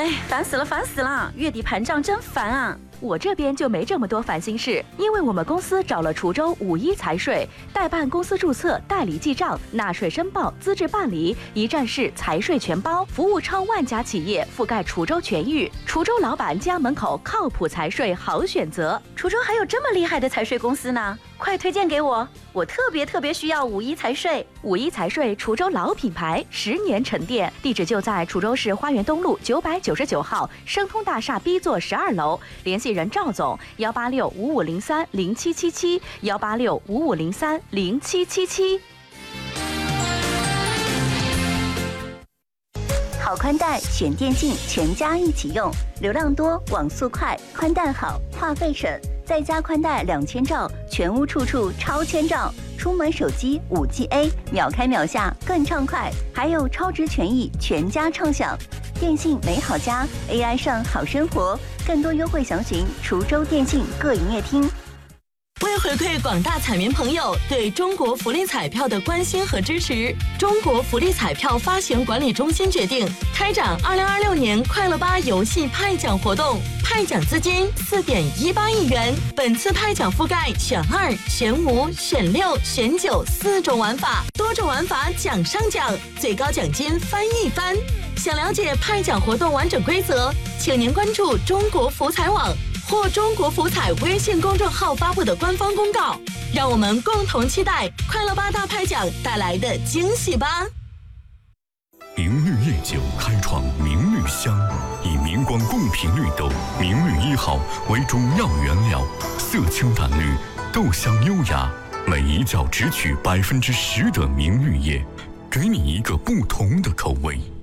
哎，烦死了！月底盘账真烦啊！ 我这边就没这么多烦心事，因为我们公司找了滁州5·1财税，代办公司注册、代理记账、纳税申报、资质办理，一站式财税全包，服务超万家企业，覆盖滁州全域。滁州老板家门口靠谱财税好选择。 滁州还有这么厉害的财税公司呢？快推荐给我！我特别需要5·1财税。 5·1财税，滁州老品牌，10年沉淀，地址就在滁州市花园东路999号生通大厦 B 座12楼，联系人赵总18655030777，18655030777。 好宽带选电信，全家一起用，流量多，网速快，宽带好，话费省，再加宽带2000兆，全屋处处超千兆，出门手机5G秒开秒下更畅快，还有超值权益，全家畅享。电信美好家 ，AI 上好生活，更多优惠详询滁州电信各营业厅。 为回馈广大彩民朋友对中国福利彩票的关心和支持，中国福利彩票发行管理中心决定开展2026年快乐8游戏派奖活动，派奖资金4.18亿元。本次派奖覆盖选2、选5、选6、选94种玩法，多种玩法奖上奖，最高奖金翻一番。想了解派奖活动完整规则，请您关注中国福彩网或中国福彩微信公众号发布的官方公告，让我们共同期待快乐8大派奖带来的惊喜吧。 明绿夜酒开创明绿香，以明光贡品绿豆明绿1号为主要原料，色清淡绿，豆香优雅，每一角只取10%的明绿叶，给你一个不同的口味。